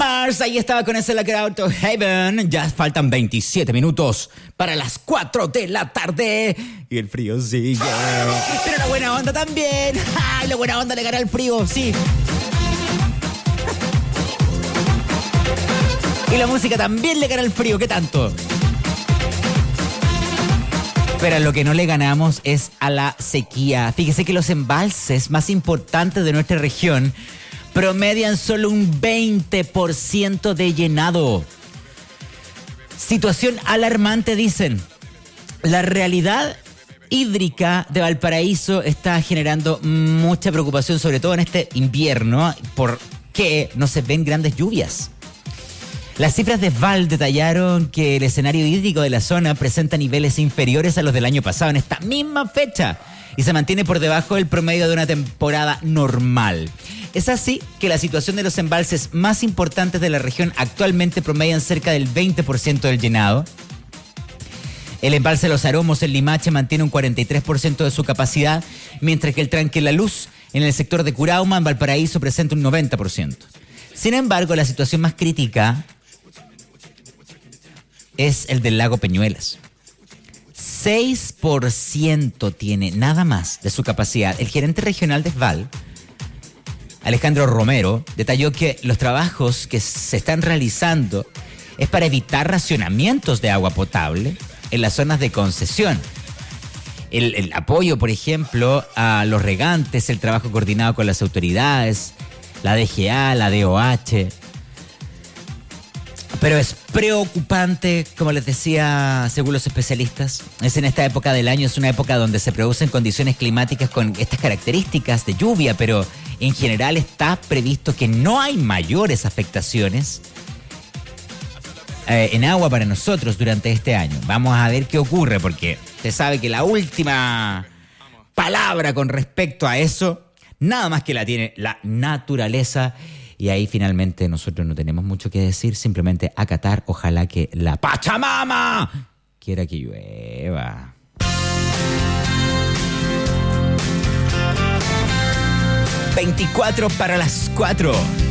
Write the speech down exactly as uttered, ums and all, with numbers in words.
Mars, ahí estaba con ese Like Out of Heaven. Ya faltan veintisiete minutos para las cuatro de la tarde. Y el frío sigue. Pero la buena onda también. ¡Ay, la buena onda le gana al frío! Sí. Y la música también le gana al frío. ¿Qué tanto? Pero a lo que no le ganamos es a la sequía. Fíjese que los embalses más importantes de nuestra región promedian solo un veinte por ciento de llenado. Situación alarmante, dicen. La realidad hídrica de Valparaíso está generando mucha preocupación, sobre todo en este invierno, porque no se ven grandes lluvias. Las cifras de Val detallaron que el escenario hídrico de la zona presenta niveles inferiores a los del año pasado en esta misma fecha y se mantiene por debajo del promedio de una temporada normal. Es así que la situación de los embalses más importantes de la región actualmente promedian cerca del veinte por ciento del llenado. El embalse Los Aromos en Limache mantiene un cuarenta y tres por ciento de su capacidad, mientras que el Tranque La Luz en el sector de Curauma, en Valparaíso, presenta un noventa por ciento. Sin embargo, la situación más crítica es el del lago Peñuelas. seis por ciento tiene nada más de su capacidad. El gerente regional de Val, Alejandro Romero, detalló que los trabajos que se están realizando es para evitar racionamientos de agua potable en las zonas de concesión. El, el apoyo, por ejemplo, a los regantes, el trabajo coordinado con las autoridades, la D G A, la D O H. Pero es preocupante, como les decía, según los especialistas. Es en esta época del año, es una época donde se producen condiciones climáticas con estas características de lluvia, pero en general está previsto que no hay mayores afectaciones eh, en agua para nosotros durante este año. Vamos a ver qué ocurre, porque usted sabe que la última palabra con respecto a eso, nada más que la tiene la naturaleza. Y ahí finalmente nosotros no tenemos mucho que decir, simplemente acatar, ojalá que la Pachamama quiera que llueva. veinticuatro para las cuatro.